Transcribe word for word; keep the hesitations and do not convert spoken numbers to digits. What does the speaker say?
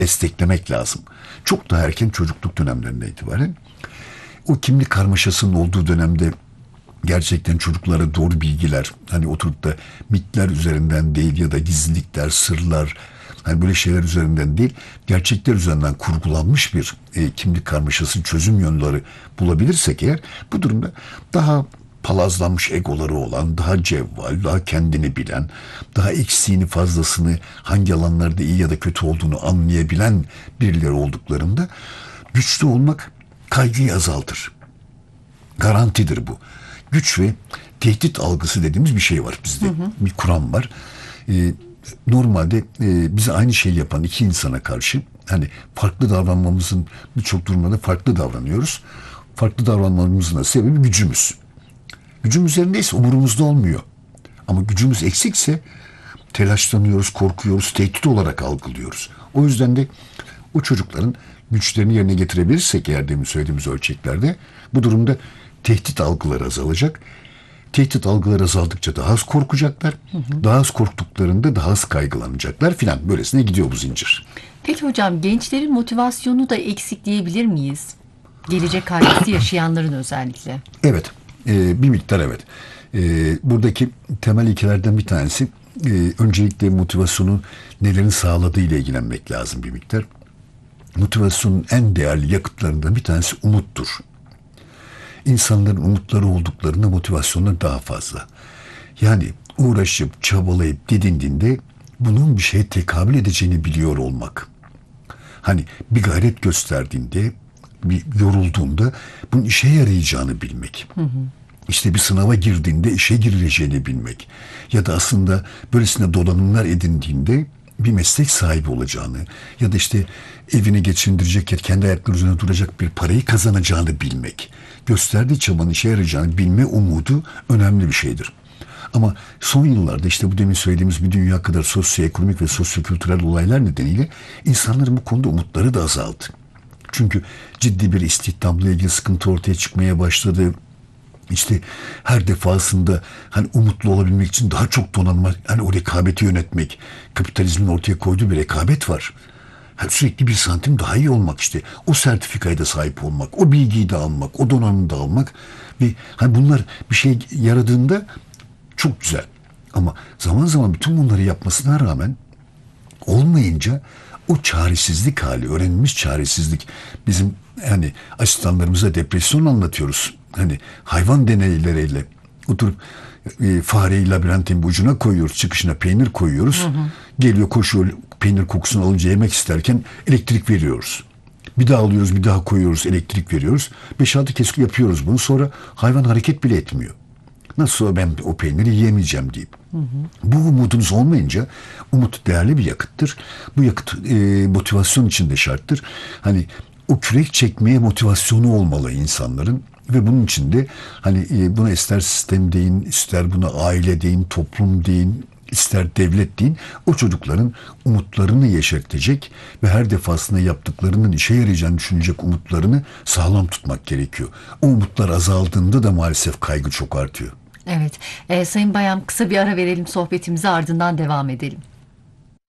desteklemek lazım. Çok daha erken çocukluk dönemlerinden itibaren. O kimlik karmaşasının olduğu dönemde gerçekten çocuklara doğru bilgiler, hani oturup da mitler üzerinden değil ya da gizlilikler, sırlar, hani böyle şeyler üzerinden değil, gerçekler üzerinden kurgulanmış bir e, kimlik karmaşası çözüm yönleri bulabilirsek eğer, bu durumda daha palazlanmış egoları olan, daha cevval, daha kendini bilen, daha eksiğini fazlasını hangi alanlarda iyi ya da kötü olduğunu anlayabilen birileri olduklarında güçlü olmak kaygıyı azaltır. Garantidir bu. Güç ve tehdit algısı dediğimiz bir şey var bizde. Hı hı. Bir kuram var. Ee, normalde e, bize aynı şeyi yapan iki insana karşı hani farklı davranmamızın birçok durumda farklı davranıyoruz. Farklı davranmamızın da sebebi gücümüz. Gücümüz yerindeyse umurumuzda olmuyor. Ama gücümüz eksikse telaşlanıyoruz, korkuyoruz, tehdit olarak algılıyoruz. O yüzden de o çocukların güçlerini yerine getirebilirsek eğer demin söylediğimiz ölçeklerde, bu durumda tehdit algıları azalacak. Tehdit algıları azaldıkça daha az korkacaklar. Hı hı. Daha az korktuklarında daha az kaygılanacaklar filan. Böylesine gidiyor bu zincir. Peki hocam, gençlerin motivasyonu da eksik diyebilir miyiz? Gelecek kaygısı yaşayanların özellikle. Evet. E, bir miktar evet. E, buradaki temel ilkelerden bir tanesi e, öncelikle motivasyonu nelerin sağladığı ile ilgilenmek lazım bir miktar. Motivasyonun en değerli yakıtlarından bir tanesi umuttur. İnsanların umutları olduklarında motivasyonları daha fazla. Yani uğraşıp, çabalayıp didindiğinde bunun bir şeye tekabül edeceğini biliyor olmak. Hani bir gayret gösterdiğinde, bir yorulduğunda bunun işe yarayacağını bilmek. Hı hı. İşte bir sınava girdiğinde işe girileceğini bilmek. Ya da aslında böylesine donanımlar edindiğinde bir meslek sahibi olacağını ya da işte evini geçindirecek, kendi ayakları üzerine duracak bir parayı kazanacağını bilmek. Gösterdiği çabanın işe yarayacağını bilme umudu önemli bir şeydir. Ama son yıllarda işte bu demin söylediğimiz bir dünya kadar sosyoekonomik ve sosyokültürel olaylar nedeniyle insanların bu konuda umutları da azaldı. Çünkü ciddi bir istihdamla ilgili sıkıntı ortaya çıkmaya başladı. İşte her defasında hani umutlu olabilmek için daha çok donanma, hani o rekabeti yönetmek, kapitalizmin ortaya koyduğu bir rekabet var. Yani sürekli bir santim daha iyi olmak, işte o sertifikaya da sahip olmak, o bilgiyi de almak, o donanımı da almak ve hani bunlar bir şey yaradığında çok güzel. Ama zaman zaman bütün bunları yapmasına rağmen olmayınca o çaresizlik hali, öğrenilmiş çaresizlik, bizim hani asistanlarımıza depresyon anlatıyoruz. Hani hayvan deneyleriyle oturup e, fareyi labirentin ucuna koyuyoruz, çıkışına peynir koyuyoruz. Hı hı. Geliyor, koşuyor, peynir kokusunu alınca yemek isterken elektrik veriyoruz. Bir daha alıyoruz, bir daha koyuyoruz, elektrik veriyoruz. beş altı kez yapıyoruz bunu, sonra hayvan hareket bile etmiyor. Nasıl ben o peyniri yiyemeyeceğim deyip. Hı hı. Bu umudunuz olmayınca, umut değerli bir yakıttır. Bu yakıt e, motivasyon için de şarttır. Hani o kürek çekmeye motivasyonu olmalı insanların. Ve bunun için de hani e, buna ister sistem deyin, ister buna aile deyin, toplum deyin, ister devlet deyin, o çocukların umutlarını yeşertecek ve her defasında yaptıklarının işe yarayacağını düşünecek umutlarını sağlam tutmak gerekiyor. O umutlar azaldığında da maalesef kaygı çok artıyor. Evet, e, Sayın Bayam, kısa bir ara verelim sohbetimizi, ardından devam edelim.